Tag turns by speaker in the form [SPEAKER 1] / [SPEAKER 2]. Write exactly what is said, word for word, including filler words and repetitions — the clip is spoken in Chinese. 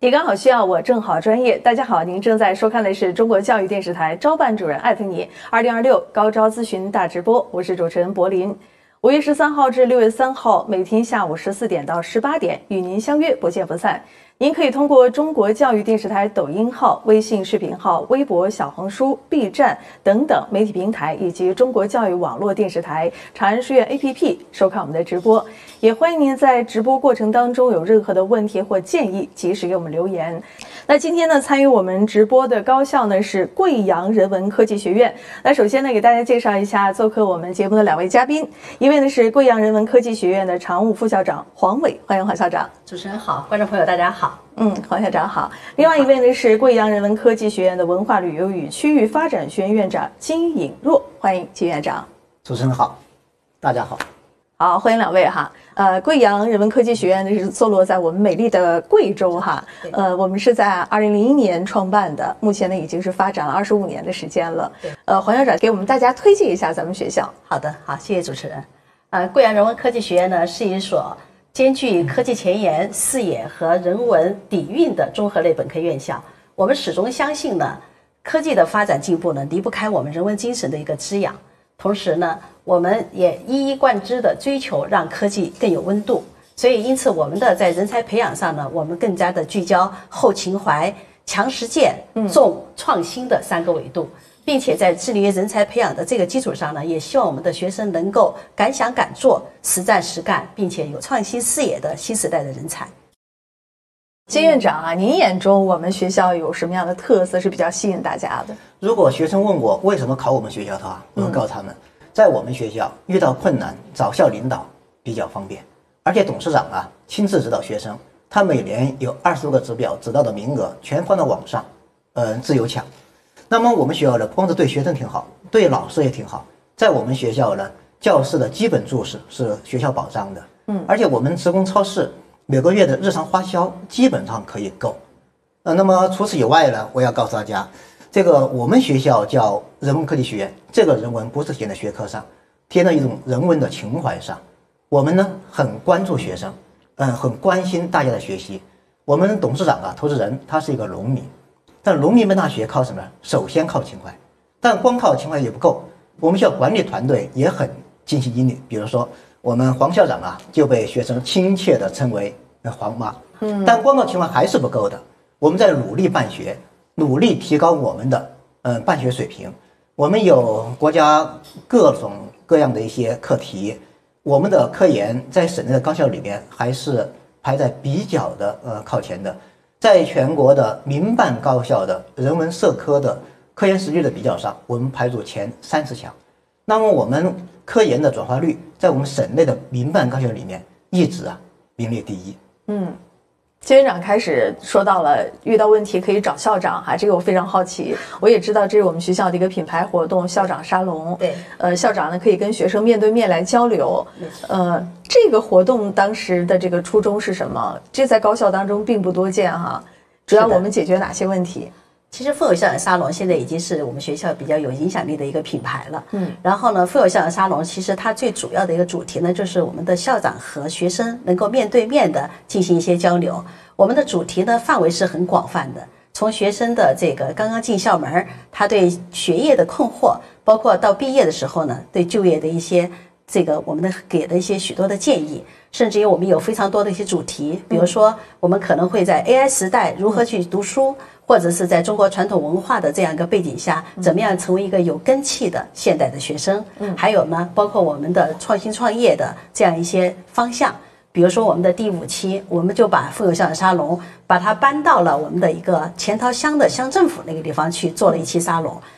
[SPEAKER 1] 你刚好需要，我正好专业。大家好，您正在收看的是中国教育电视台招办主任艾特你二零二六高招咨询大直播，我是主持人柏林。五月十三号至六月三号，每天下午十四点到十八点，与您相约，不见不散。您可以通过中国教育电视台抖音号、微信视频号、微博、小红书、B 站等等媒体平台，以及中国教育网络电视台长安书院 A P P 收看我们的直播。也欢迎您在直播过程当中有任何的问题或建议，及时给我们留言。那今天呢，参与我们直播的高校呢是贵阳人文科技学院。那首先呢，给大家介绍一下做客我们节目的两位嘉宾，一位呢是贵阳人文科技学院的常务副校长黄伟，欢迎黄校长。
[SPEAKER 2] 主持人好，观众朋友大家好。
[SPEAKER 1] 嗯，黄校长好。另外一位呢是贵阳人文科技学院的文化旅游与区域发展学院院长金颖若，欢迎金院长。
[SPEAKER 3] 主持人好，大家好。
[SPEAKER 1] 好，欢迎两位哈。呃，贵阳人文科技学院呢是坐落在我们美丽的贵州哈。呃，我们是在二零零一年创办的，目前呢已经是发展了二十五年的时间了。呃，黄校长给我们大家推荐一下咱们学校。
[SPEAKER 2] 好的，好，谢谢主持人。呃，贵阳人文科技学院呢是一所兼具科技前沿、视野和人文底蕴的综合类本科院校。我们始终相信呢，科技的发展进步呢离不开我们人文精神的一个滋养。同时呢，我们也一以贯之的追求让科技更有温度。所以，因此我们的在人才培养上呢，我们更加的聚焦厚情怀、强实践、重创新的三个维度。并且在致力于人才培养的这个基础上呢，也希望我们的学生能够敢想敢做、实战实干，并且有创新视野的新时代的人才。
[SPEAKER 1] 金院长啊，您眼中我们学校有什么样的特色是比较吸引大家的？
[SPEAKER 3] 如果学生问我为什么考我们学校的话，我会告诉他们，嗯、在我们学校遇到困难找校领导比较方便，而且董事长啊亲自指导学生，他每年有二十多个指标指导的名额全放到网上，嗯，自由抢。那么我们学校呢，不光是对学生挺好，对老师也挺好。在我们学校呢，教师的基本住宿是学校保障的，嗯，而且我们职工超市每个月的日常花销基本上可以够。呃，那么除此以外呢，我要告诉大家，这个我们学校叫人文科技学院，这个人文不是写在学科上，贴在一种人文的情怀上。我们呢很关注学生，嗯，很关心大家的学习。我们董事长啊，投资人他是一个农民。但农民们大学靠什么？首先靠情怀，但光靠情怀也不够。我们学校管理团队也很尽心尽力。比如说，我们黄校长啊，就被学生亲切地称为黄妈。嗯，但光靠情怀还是不够的。我们在努力办学，努力提高我们的嗯办学水平。我们有国家各种各样的一些课题，我们的科研在省内的高校里面还是排在比较的呃靠前的。在全国的民办高校的人文社科的科研实力的比较上，我们排入前三十强。那么我们科研的转化率在我们省内的民办高校里面一直啊名列第一。
[SPEAKER 1] 嗯，金院长开始说到了遇到问题可以找校长哈，这个我非常好奇。我也知道这是我们学校的一个品牌活动，校长沙龙。
[SPEAKER 2] 对，
[SPEAKER 1] 呃，校长呢可以跟学生面对面来交流。呃，这个活动当时的这个初衷是什么？这在高校当中并不多见哈。主要我们解决哪些问题？
[SPEAKER 2] 其实妇幼校长沙龙现在已经是我们学校比较有影响力的一个品牌了。嗯，然后呢，妇幼校长沙龙其实它最主要的一个主题呢，就是我们的校长和学生能够面对面的进行一些交流。我们的主题呢范围是很广泛的，从学生的这个刚刚进校门，他对学业的困惑，包括到毕业的时候呢，对就业的一些这个我们的给的一些许多的建议。甚至于我们有非常多的一些主题，比如说我们可能会在 A I 时代如何去读书，或者是在中国传统文化的这样一个背景下，怎么样成为一个有根气的现代的学生。还有呢，包括我们的创新创业的这样一些方向。比如说我们的第五期，我们就把妇幼校长沙龙把它搬到了我们的一个钱塘乡的乡政府那个地方去做了一期沙龙。